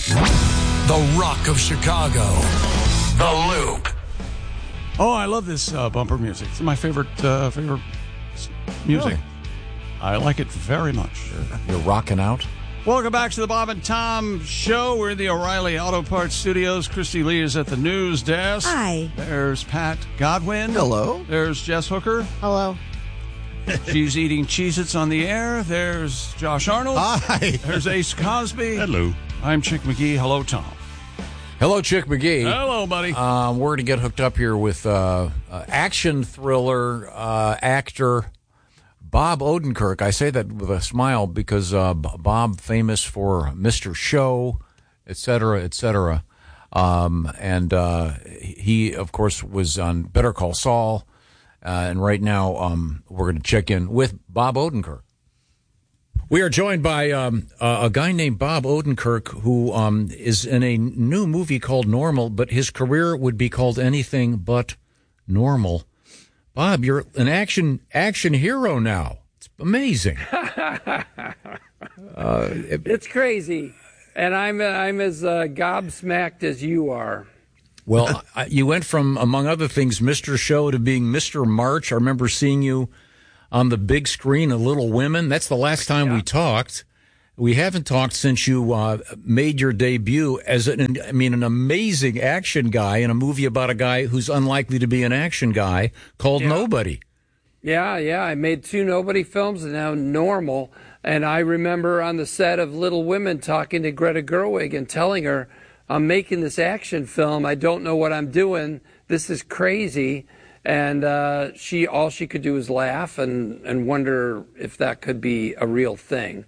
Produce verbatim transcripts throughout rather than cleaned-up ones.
The Rock of Chicago. The Loop. Oh, I love this uh, bumper music. It's my favorite uh, favorite music. Really? I like it very much. You're rocking out? Welcome back to the Bob and Tom Show. We're in the O'Reilly Auto Parts Studios. Christy Lee is at the news desk. Hi. There's Pat Godwin. Hello. There's Jess Hooker. Hello. She's eating Cheez-Its on the air. There's Josh Arnold. Hi. There's Ace Cosby. Hello. I'm Chick McGee. Hello, Tom. Hello, Chick McGee. Hello, buddy. Um, we're going to get hooked up here with uh, uh, action thriller uh, actor Bob Odenkirk. I say that with a smile because uh, Bob, famous for Mister Show, et cetera, et cetera. Um, and uh, he, of course, was on Better Call Saul. Uh, and right now, um, we're going to check in with Bob Odenkirk. We are joined by um, uh, a guy named Bob Odenkirk, who um, is in a new movie called Normal, but his career would be called anything but normal. Bob, you're an action action hero now. It's amazing. uh, it, it's crazy, and I'm I'm as uh, gobsmacked as you are. Well, you went from, among other things, Mister Show to being Mister March. I remember seeing you on the big screen of Little Women. That's the last time yeah. we talked. We haven't talked since you uh, made your debut as an, I mean, an amazing action guy in a movie about a guy who's unlikely to be an action guy called yeah. Nobody. Yeah, yeah. I made two Nobody films and now Normal. And I remember on the set of Little Women talking to Greta Gerwig and telling her, I'm making this action film. I don't know what I'm doing. This is crazy. And uh, she, all she could do was laugh and, and wonder if that could be a real thing.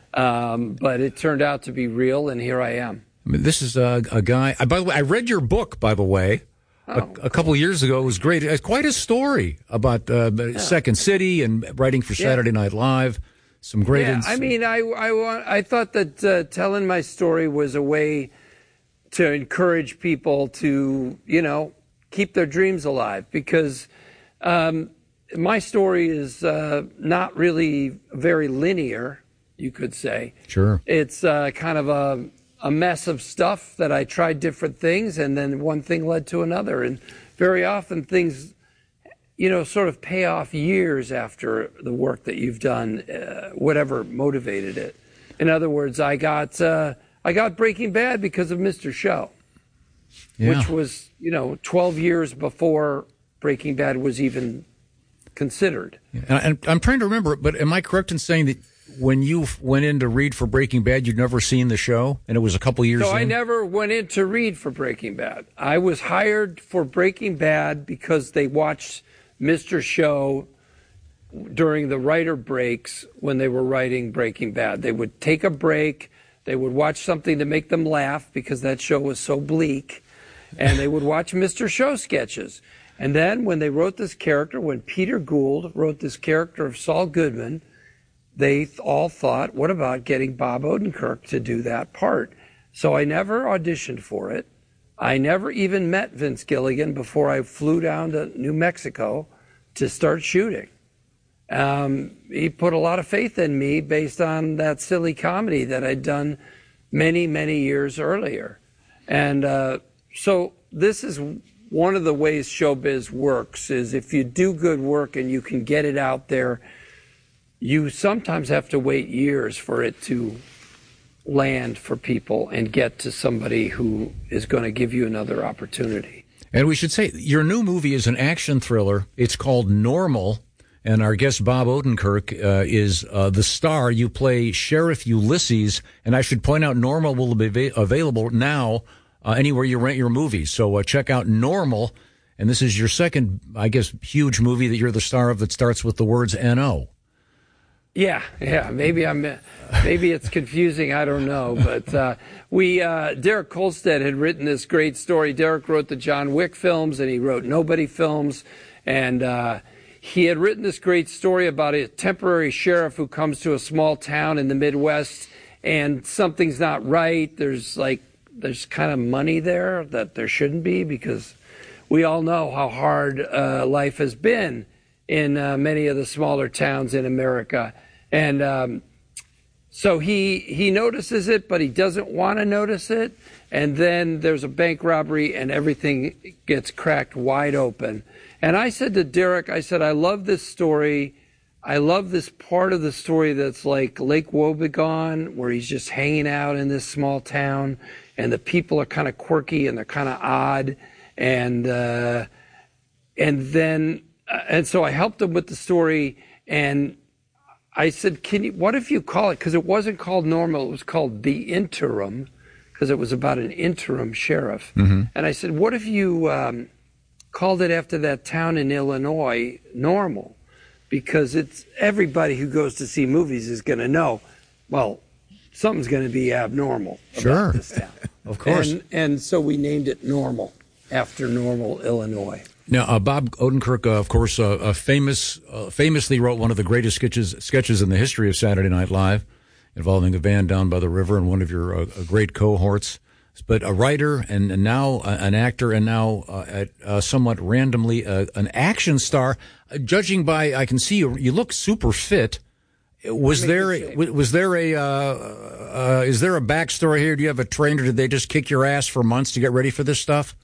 Um, but it turned out to be real, and here I am. I mean, this is a, a guy. By the way, I read your book. By the way, oh, a, a couple of years ago, it was great. It's quite a story about uh, yeah. Second City and writing for Saturday yeah. Night Live. Some great. Yeah, ins- I mean, I I want. I thought that uh, telling my story was a way to encourage people to, you know, keep their dreams alive, because um, my story is uh, not really very linear, you could say. Sure. It's uh, kind of a, a mess of stuff that I tried different things, and then one thing led to another. And very often things, you know, sort of pay off years after the work that you've done, uh, whatever motivated it. In other words, I got... Uh, I got Breaking Bad because of Mister Show, yeah. which was, you know, twelve years before Breaking Bad was even considered. Yeah. And I'm trying to remember, but am I correct in saying that when you went in to read for Breaking Bad, you'd never seen the show, and it was a couple years So in? I never went in to read for Breaking Bad. I was hired for Breaking Bad because they watched Mister Show during the writer breaks when they were writing Breaking Bad. They would take a break. They would watch something to make them laugh because that show was so bleak. And they would watch Mister Show sketches. And then when they wrote this character, when Peter Gould wrote this character of Saul Goodman, they all thought, what about getting Bob Odenkirk to do that part? So I never auditioned for it. I never even met Vince Gilligan before I flew down to New Mexico to start shooting. Um, he put a lot of faith in me based on that silly comedy that I'd done many, many years earlier. And uh, so this is one of the ways showbiz works, is if you do good work and you can get it out there, you sometimes have to wait years for it to land for people and get to somebody who is going to give you another opportunity. And we should say your new movie is an action thriller. It's called Normal. And our guest, Bob Odenkirk, uh, is uh, the star. You play Sheriff Ulysses. And I should point out, Normal will be va- available now uh, anywhere you rent your movies. So uh, check out Normal. And this is your second, I guess, huge movie that you're the star of that starts with the words N O. Yeah, yeah. Maybe I'm. Maybe it's confusing. I don't know. But uh, we, uh, Derek Kolstad had written this great story. Derek wrote the John Wick films, and he wrote Nobody films, and uh, he had written this great story about a temporary sheriff who comes to a small town in the Midwest, and something's not right. There's like there's kind of money there that there shouldn't be, because we all know how hard uh, life has been in uh, many of the smaller towns in America. And um, so he he notices it, but he doesn't want to notice it. And then there's a bank robbery, and everything gets cracked wide open. And I said to Derek, I said, I love this story. I love this part of the story that's like Lake Wobegon, where he's just hanging out in this small town, and the people are kind of quirky and they're kind of odd. And uh, and then uh, and so I helped him with the story, and I said, "Can you? What if you call it? Because it wasn't called Normal; it was called The Interim, because it was about an interim sheriff." Mm-hmm. And I said, "What if you um, called it after that town in Illinois, Normal? Because it's everybody who goes to see movies is going to know, well, something's going to be abnormal about Sure. this town." Of course. And, and so we named it Normal, after Normal, Illinois. Now, uh, Bob Odenkirk, uh, of course, uh, uh, famous, uh, famously wrote one of the greatest sketches sketches in the history of Saturday Night Live, involving a van down by the river and one of your uh, great cohorts. But a writer and, and now uh, an actor and now uh, at, uh, somewhat randomly uh, an action star. Uh, judging by, I can see you, you look super fit. Was there a, was there a uh, uh, is there a backstory here? Do you have a trainer? Did they just kick your ass for months to get ready for this stuff?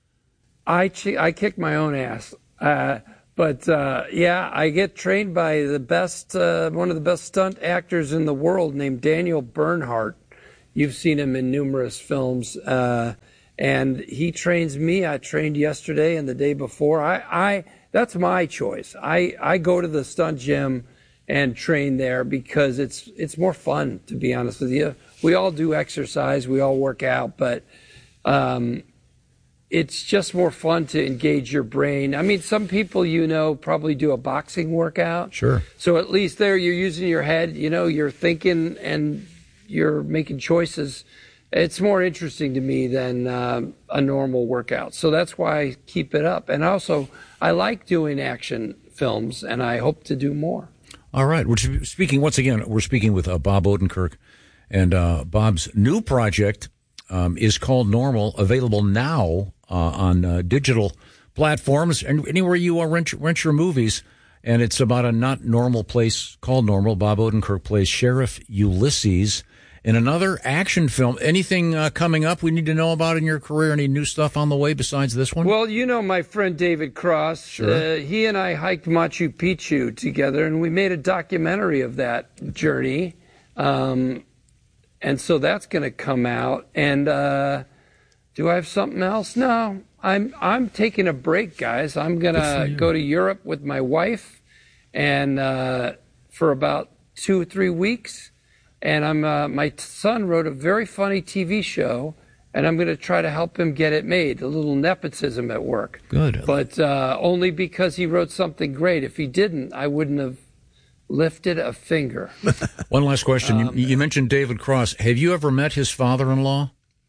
I ch- I kick my own ass, uh, but uh, yeah, I get trained by the best, uh, one of the best stunt actors in the world, named Daniel Bernhardt. You've seen him in numerous films, uh, and he trains me. I trained yesterday and the day before. I, I that's my choice. I, I go to the stunt gym and train there because it's it's more fun, to be honest with you. We all do exercise, we all work out, but um, it's just more fun to engage your brain. I mean, some people, you know, probably do a boxing workout. Sure. So at least there you're using your head, you know, you're thinking and you're making choices. It's more interesting to me than uh, a normal workout. So that's why I keep it up. And also, I like doing action films, and I hope to do more. All right. We're speaking, once again, we're speaking with uh, Bob Odenkirk. And uh, Bob's new project um, is called Normal, available now uh, on uh, digital platforms and anywhere you uh, rent, rent your movies. And it's about a not normal place called Normal. Bob Odenkirk plays Sheriff Ulysses in another action film. Anything uh, coming up we need to know about in your career? Any new stuff on the way besides this one? Well, you know my friend David Cross. Sure. Uh, he and I hiked Machu Picchu together, and we made a documentary of that journey. Um, and so that's going to come out. And uh, do I have something else? No. I'm I'm taking a break, guys. I'm going to go to Europe with my wife and uh, for about two or three weeks. And I'm uh, my son wrote a very funny T V show, and I'm going to try to help him get it made. A little nepotism at work. Good. But uh, only because he wrote something great. If he didn't, I wouldn't have lifted a finger. One last question. Um, you, you mentioned David Cross. Have you ever met his father-in-law?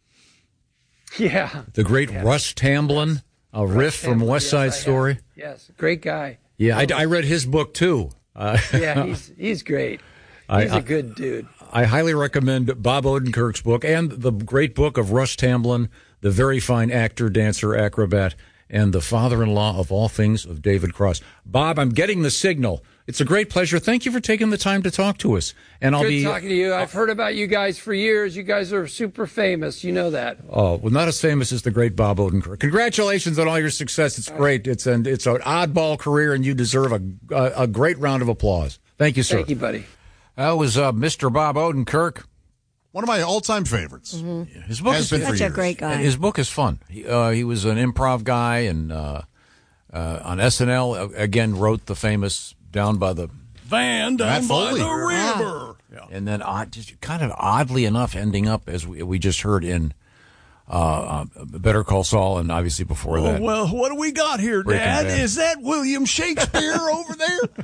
Yeah. The great yes. Russ Tamblyn, a Russ riff from Tamblyn, West Side yes, Story. Yes, great guy. Yeah, I, I read his book, too. Uh, Yeah, he's he's great. He's I- a good dude. I highly recommend Bob Odenkirk's book and the great book of Russ Tamblyn, the very fine actor, dancer, acrobat, and the father-in-law of all things of David Cross. Bob, I'm getting the signal. It's a great pleasure. Thank you for taking the time to talk to us. And I'll Good be talking to you. I've heard about you guys for years. You guys are super famous. You know that. Oh, well, not as famous as the great Bob Odenkirk. Congratulations on all your success. It's great. It's an it's an oddball career, and you deserve a a, a great round of applause. Thank you, sir. Thank you, buddy. That was uh, Mister Bob Odenkirk. One of my all-time favorites. His book Has is been for Such a years. great guy. His book is fun. He, uh, he was an improv guy, and uh, uh, on S N L uh, again wrote the famous "Down by the," Van down Matt by Foley. the river. Yeah. and then odd, just kind of oddly enough, ending up as we, we just heard in uh, uh, Better Call Saul, and obviously before Oh, that. well, what do we got here, Breaking Dad? Bad. Is that William Shakespeare over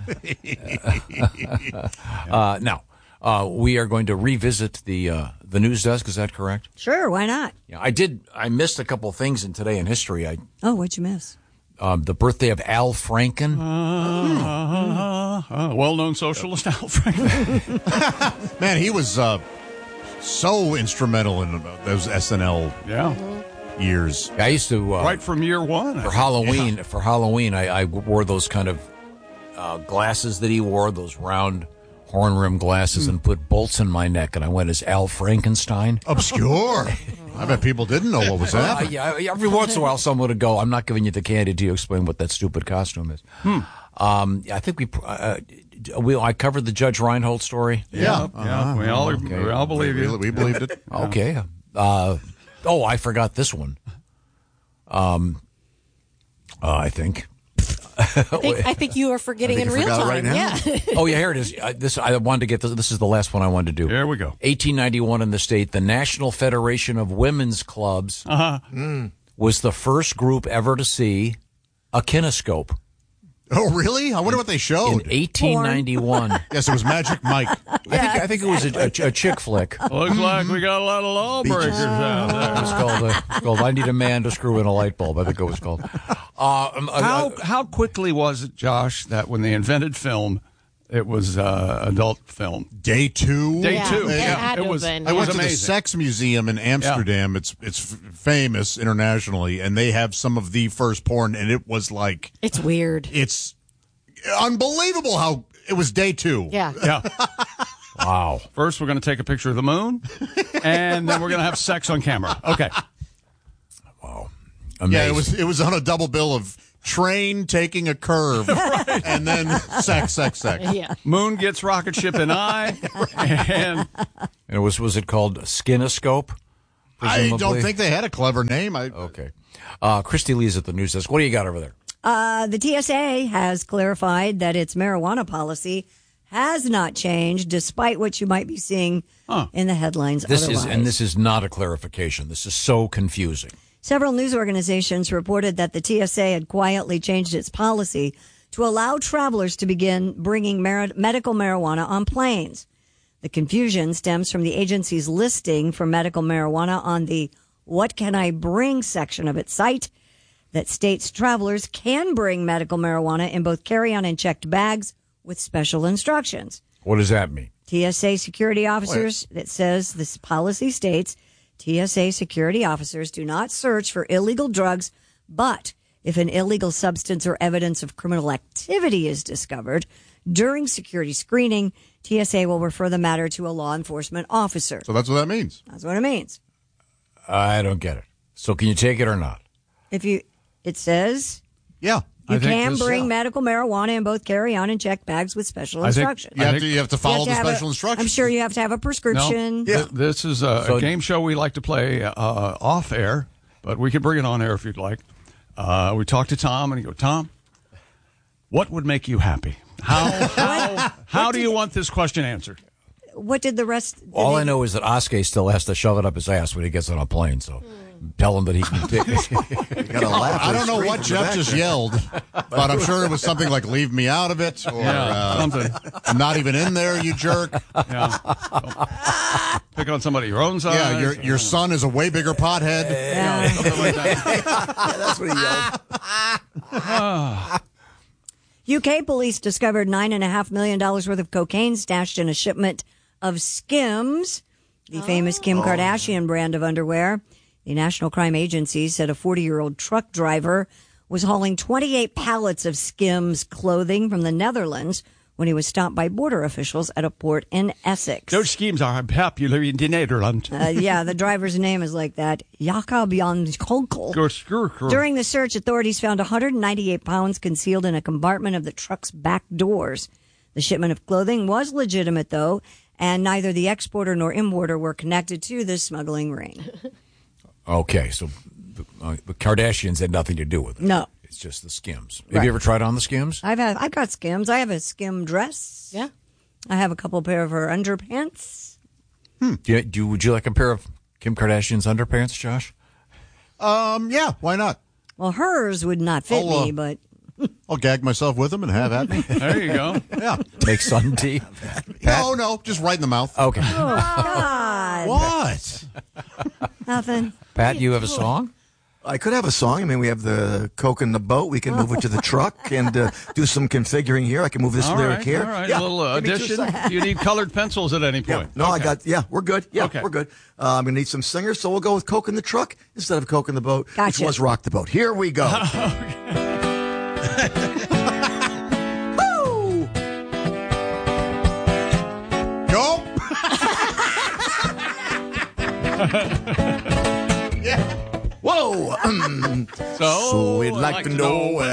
there? Uh, now uh, we are going to revisit the uh, the news desk. Is that correct? Sure, why not? Yeah, I did. I missed a couple of things in Today in History. I Oh, what'd you miss? uh, the birthday of Al Franken. Uh, uh, well-known socialist Al Franken. Man, he was uh, so instrumental in those S N L Yeah, years. I used to uh, right from year one. for Halloween. For Halloween, I, I wore those kind of uh, glasses that he wore, those round horn-rimmed glasses and put bolts in my neck, and I went as Al Frankenstein. Obscure. I bet people didn't know what was Uh, happening. yeah, every once in a while, someone would go, I'm not giving you the candy till you explain what that stupid costume is. Hmm. Um, I think we, uh, we, I covered the Judge Reinhold story. Yeah. Yeah, we all Okay. we all believe we, you. we believed it. Okay. Uh, oh, I forgot this one. Um, uh, I think. I think, I think you are forgetting I in think you real forgot time. right now. Yeah. Oh, yeah, here it is. Uh, this I wanted to get this. This is the last one I wanted to do. Here we go. eighteen ninety-one in the state, the National Federation of Women's Clubs Uh-huh. mm, was the first group ever to see a kinescope Oh, really? I wonder what they in showed. eighteen ninety-one. Yes, it was Magic Mike. I think I think it was a, a, a chick flick. Looks like we got a lot of lawbreakers out It there. was called, uh, it's called I Need a Man to Screw in a Light Bulb. I think it was called. Uh, um, uh, How uh, how quickly was it, Josh, that when they invented film, it was uh, adult film? Day two. Day Yeah, two. it Yeah, had to it have was. been. I it went was to the amazing. Sex Museum in Amsterdam. It's it's f- famous internationally, and they have some of the first porn, and it was like It's weird. it's unbelievable how it was day two. Yeah. Yeah. wow. First, we're going to take a picture of the moon, and then we're going to have sex on camera. Okay. Amazing. Yeah, it was it was on a double bill of train taking a curve, and then sex, sex, sex. Yeah. Moon gets rocket ship in eye, and And it was was it called Skinoscope? I don't presumably? think they had a clever name. I, Okay. Uh, Christy Lee's at the news desk. What do you got over there? Uh, the T S A has clarified that its marijuana policy has not changed, despite what you might be seeing Huh. in the headlines. This otherwise. is and this is not a clarification. This is so confusing. Several news organizations reported that the T S A had quietly changed its policy to allow travelers to begin bringing mar- medical marijuana on planes. The confusion stems from the agency's listing for medical marijuana on the What Can I Bring section of its site that states travelers can bring medical marijuana in both carry-on and checked bags with special instructions. What does that mean? T S A security officers, it says this policy states T S A security officers do not search for illegal drugs, but if an illegal substance or evidence of criminal activity is discovered during security screening, T S A will refer the matter to a law enforcement officer. so that's what that means. That's what it means. I don't get it. So can you take it or not? If you, it says Yeah. you I think can this- bring yeah. medical marijuana in both carry-on and checked bags with special I think- instructions. You have, think- to, you have to You follow have to the have special a- instructions. I'm sure you have to have a prescription. Th- this is a, So- a game show we like to play uh, off air, but we could bring it on air if you'd like. Uh, we talk to Tom, and he go, Tom, what would make you happy? How how, how do you want this question answered? What did the rest? did All they- I know is that Oskay still has to shove it up his ass when he gets on a plane. So tell him that he can take it. Got a laugh I don't know straight what from the Jeff back just there. yelled, but I'm sure it was something like "leave me out of it" or Yeah, uh, something. "I'm not even in there, you jerk." Yeah. Pick on somebody your own size. Yeah, your your son is a way bigger pothead. Yeah. something like that. That's what he yelled. U K police discovered nine and a half million dollars worth of cocaine stashed in a shipment of Skims, the famous Kim Kardashian brand of underwear. The National Crime Agency said a forty-year-old truck driver was hauling twenty-eight pallets of Skims clothing from the Netherlands when he was stopped by border officials at a port in Essex. Those schemes are popular in the Netherlands. Uh, yeah, the driver's name is like that, Jacob Jan Kolkel. During the search, authorities found one hundred ninety-eight pounds concealed in a compartment of the truck's back doors. The shipment of clothing was legitimate, though, and neither the exporter nor importer were connected to the smuggling ring. Okay, so the, uh, the Kardashians had nothing to do with it. No. It's just the Skims. Have Right. you ever tried on the Skims? I've had, I've got Skims. I have a Skim dress. Yeah. I have a couple pair of her underpants. Do you, do you- would you like a pair of Kim Kardashian's underpants, Josh? Um, yeah, why not? Well, hers would not fit I'll, uh, me, but I'll gag myself with them and have at me. There you go. Yeah. Make sun tea? No, no, just right in the mouth. Okay. God, What? nothing. Pat, you have a song? I could have a song. I mean, we have the Coke in the boat. We can move it to the truck and uh, do some configuring here. I can move this All lyric right, here. all right. Yeah, a little uh, give me two addition. seconds. Do you need colored pencils at any Yeah. point? No, I Okay. got, yeah, we're good. Yeah, Okay. we're good. Uh, I'm going to need some singers, so we'll go with Coke in the truck instead of Coke in the boat, which Gotcha. was Rock the Boat. Here we go. Woo! Go. Yeah. Whoa. Um, So, so we'd I'd like, to know.